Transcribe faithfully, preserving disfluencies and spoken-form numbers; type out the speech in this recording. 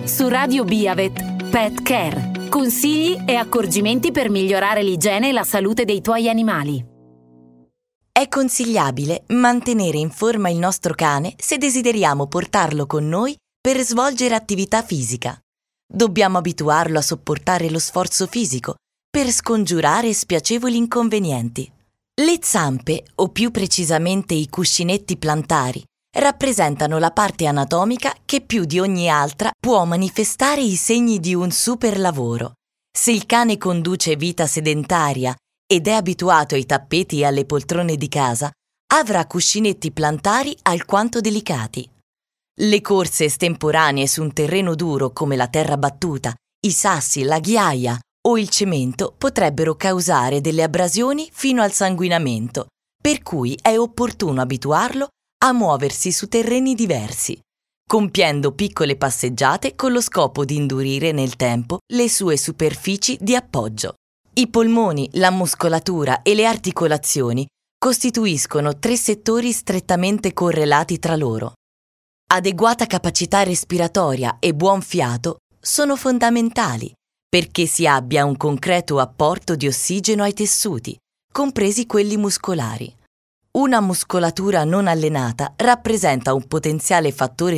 Su Radio Biavet, Pet Care. Consigli e accorgimenti per migliorare l'igiene e la salute dei tuoi animali. È consigliabile mantenere in forma il nostro cane se desideriamo portarlo con noi per svolgere attività fisica. Dobbiamo abituarlo a sopportare lo sforzo fisico per scongiurare spiacevoli inconvenienti. Le zampe, o più precisamente i cuscinetti plantari, rappresentano la parte anatomica che più di ogni altra può manifestare i segni di un superlavoro. Se il cane conduce vita sedentaria ed è abituato ai tappeti e alle poltrone di casa, avrà cuscinetti plantari alquanto delicati. Le corse estemporanee su un terreno duro come la terra battuta, i sassi, la ghiaia o il cemento potrebbero causare delle abrasioni fino al sanguinamento, per cui è opportuno abituarlo a muoversi su terreni diversi, compiendo piccole passeggiate con lo scopo di indurire nel tempo le sue superfici di appoggio. I polmoni, la muscolatura e le articolazioni costituiscono tre settori strettamente correlati tra loro. Adeguata capacità respiratoria e buon fiato sono fondamentali perché si abbia un concreto apporto di ossigeno ai tessuti, compresi quelli muscolari. Una muscolatura non allenata rappresenta un potenziale fattore